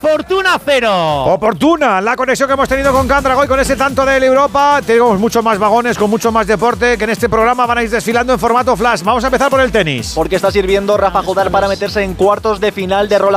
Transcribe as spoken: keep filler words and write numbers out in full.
Fortuna cero. Oportuna la conexión que hemos tenido con Candragoy, con ese tanto de Europa. Tenemos muchos más vagones, con mucho más deporte, que en este programa van a ir desfilando en formato flash. Vamos a empezar por el tenis. Porque está sirviendo Rafa Jodar para meterse en cuartos de final de Roland